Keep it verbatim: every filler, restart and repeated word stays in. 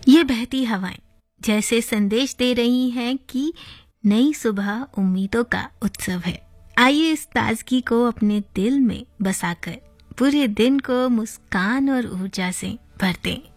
ये बहती हवाएं जैसे संदेश दे रही हैं कि नई सुबह उम्मीदों का उत्सव है। आइए इस ताजगी को अपने दिल में बसाकर पूरे दिन को मुस्कान और ऊर्जा से भर दें।